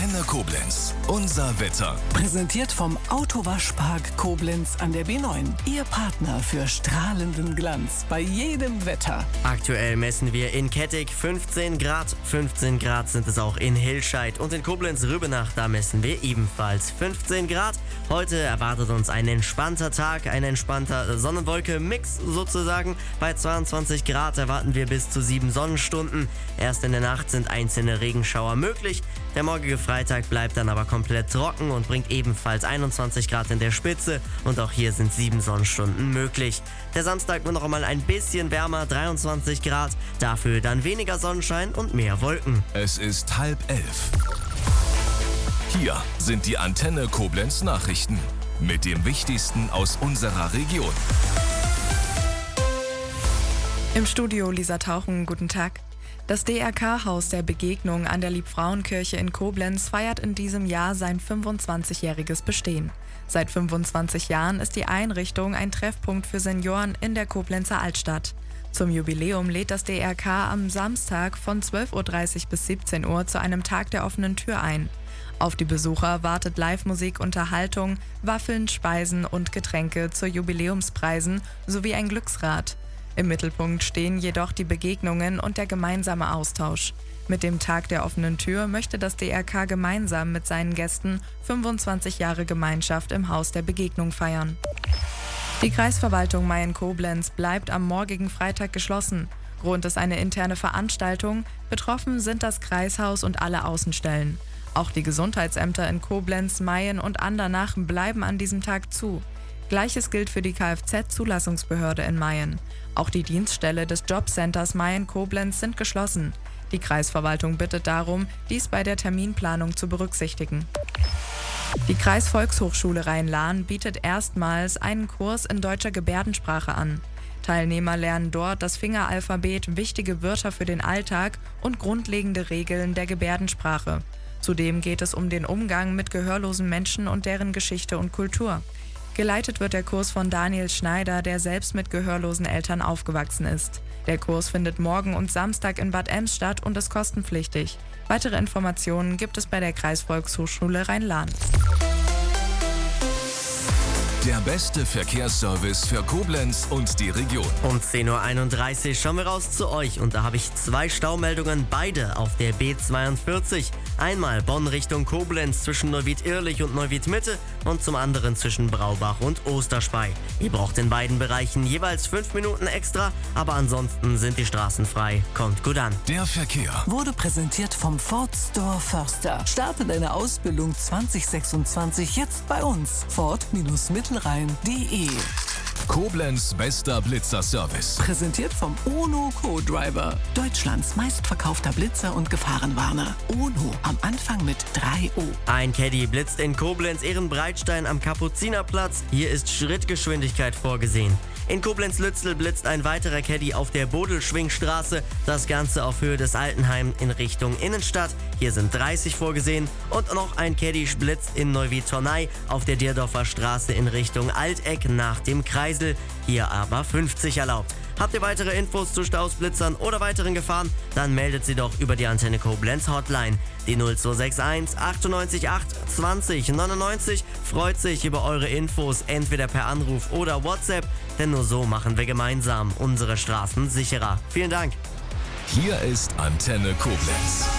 Antenne Koblenz. Unser Wetter. Präsentiert vom Autowaschpark Koblenz an der B9. Ihr Partner für strahlenden Glanz bei jedem Wetter. Aktuell messen wir in Kettig 15 Grad. 15 Grad sind es auch in Hilscheid. Und in Koblenz-Rübenach, da messen wir ebenfalls 15 Grad. Heute erwartet uns ein entspannter Tag, ein entspannter Sonnenwolke-Mix sozusagen. Bei 22 Grad erwarten wir bis zu 7 Sonnenstunden. Erst in der Nacht sind einzelne Regenschauer möglich. Der morgige Freitag bleibt dann aber komplett trocken und bringt ebenfalls 21 Grad in der Spitze. Und auch hier sind 7 Sonnenstunden möglich. Der Samstag wird noch einmal ein bisschen wärmer, 23 Grad. Dafür dann weniger Sonnenschein und mehr Wolken. Es ist 10:30. Hier sind die Antenne Koblenz Nachrichten mit dem Wichtigsten aus unserer Region. Im Studio Lisa Tauchen, guten Tag. Das DRK-Haus der Begegnung an der Liebfrauenkirche in Koblenz feiert in diesem Jahr sein 25-jähriges Bestehen. Seit 25 Jahren ist die Einrichtung ein Treffpunkt für Senioren in der Koblenzer Altstadt. Zum Jubiläum lädt das DRK am Samstag von 12:30 Uhr bis 17 Uhr zu einem Tag der offenen Tür ein. Auf die Besucher wartet Live-Musik, Unterhaltung, Waffeln, Speisen und Getränke zu Jubiläumspreisen sowie ein Glücksrad. Im Mittelpunkt stehen jedoch die Begegnungen und der gemeinsame Austausch. Mit dem Tag der offenen Tür möchte das DRK gemeinsam mit seinen Gästen 25 Jahre Gemeinschaft im Haus der Begegnung feiern. Die Kreisverwaltung Mayen-Koblenz bleibt am morgigen Freitag geschlossen. Grund ist eine interne Veranstaltung. Betroffen sind das Kreishaus und alle Außenstellen. Auch die Gesundheitsämter in Koblenz, Mayen und Andernach bleiben an diesem Tag zu. Gleiches gilt für die Kfz-Zulassungsbehörde in Mayen. Auch die Dienststelle des Jobcenters Mayen-Koblenz sind geschlossen. Die Kreisverwaltung bittet darum, dies bei der Terminplanung zu berücksichtigen. Die Kreisvolkshochschule Rhein-Lahn bietet erstmals einen Kurs in deutscher Gebärdensprache an. Teilnehmer lernen dort das Fingeralphabet, wichtige Wörter für den Alltag und grundlegende Regeln der Gebärdensprache. Zudem geht es um den Umgang mit gehörlosen Menschen und deren Geschichte und Kultur. Geleitet wird der Kurs von Daniel Schneider, der selbst mit gehörlosen Eltern aufgewachsen ist. Der Kurs findet morgen und Samstag in Bad Ems statt und ist kostenpflichtig. Weitere Informationen gibt es bei der Kreisvolkshochschule Rhein-Lahn. Der beste Verkehrsservice für Koblenz und die Region. Um 10:31 Uhr schauen wir raus zu euch und da habe ich 2 Staumeldungen, beide auf der B42. Einmal Bonn Richtung Koblenz zwischen Neuwied-Irlich und Neuwied-Mitte und zum anderen zwischen Braubach und Osterspey. Ihr braucht in beiden Bereichen jeweils 5 Minuten extra, aber ansonsten sind die Straßen frei. Kommt gut an. Der Verkehr Wurde präsentiert vom Ford Store Förster. Starte deine Ausbildung 2026 jetzt bei uns. Ford-Mittelrhein.de. Koblenz bester Blitzerservice. Präsentiert vom Ono Co-Driver. Deutschlands meistverkaufter Blitzer und Gefahrenwarner. Ono am Anfang mit 3O. Ein Caddy blitzt in Koblenz-Ehrenbreitstein am Kapuzinerplatz. Hier ist Schrittgeschwindigkeit vorgesehen. In Koblenz-Lützel blitzt ein weiterer Caddy auf der Bodelschwingstraße. Das Ganze auf Höhe des Altenheim in Richtung Innenstadt. Hier sind 30 vorgesehen. Und noch ein Caddy blitzt in Neuwied-Tornay auf der Dierdorfer Straße in Richtung Alteck nach dem Kreisel. Hier aber 50 erlaubt. Habt ihr weitere Infos zu Staus, Blitzern oder weiteren Gefahren? Dann meldet sie doch über die Antenne Koblenz Hotline. Die 0261 98 8 20 99 freut sich über eure Infos entweder per Anruf oder WhatsApp, denn nur so machen wir gemeinsam unsere Straßen sicherer. Vielen Dank. Hier ist Antenne Koblenz.